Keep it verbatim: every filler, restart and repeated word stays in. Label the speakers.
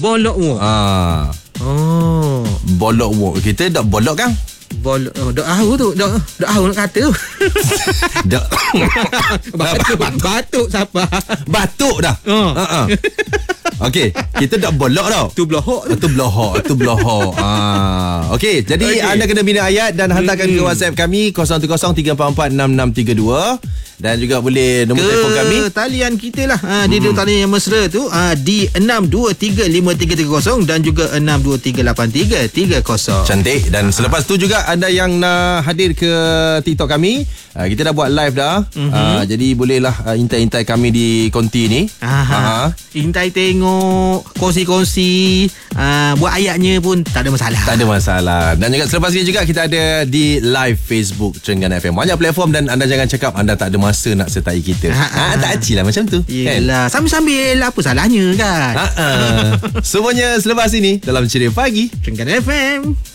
Speaker 1: Bolok walk.
Speaker 2: Ah.
Speaker 1: Oh.
Speaker 2: Bolok walk. Kita dak bolok kan?
Speaker 1: Bolok. Oh, dak tahu tu. Dak dak tahu nak kata.
Speaker 2: Dak.
Speaker 1: Batuk. Batuk siapa?
Speaker 2: Batuk dah.
Speaker 1: Oh.
Speaker 2: Ha. Okey, kita dak bolok tau.
Speaker 1: Tu belohok tu.
Speaker 2: Tu belohok, tu belohok. Ah, okey, jadi okay. anda kena bina ayat dan hantarkan hmm. ke WhatsApp kami kosong satu kosong tiga empat empat enam enam tiga dua dan juga boleh nombor
Speaker 1: ke
Speaker 2: telefon kami
Speaker 1: talian kita lah. Ha, di hmm. talian yang mesra tu ha, di enam dua tiga lima tiga tiga kosong dan juga enam dua tiga lapan tiga tiga kosong.
Speaker 2: Cantik. Dan selepas tu juga anda yang nak hadir ke TikTok kami, uh, kita dah buat live dah. Mm-hmm. Uh, jadi bolehlah uh, intai-intai kami di konti ni.
Speaker 1: Aha. Uh-huh. Intai tengok, kongsi-kongsi, uh, buat ayatnya pun tak ada masalah.
Speaker 2: Tak ada masalah. Dan juga selepas ni juga kita ada di live Facebook Trengganu F M. Banyak platform dan anda jangan cakap anda tak ada masa nak sertai kita. Ha, tak acil lah macam tu.
Speaker 1: Yelah, kan? Sambil-sambil apa salahnya kan?
Speaker 2: Ha, ha. Semuanya selepas ini dalam Ceria Pagi
Speaker 1: Trengganu F M.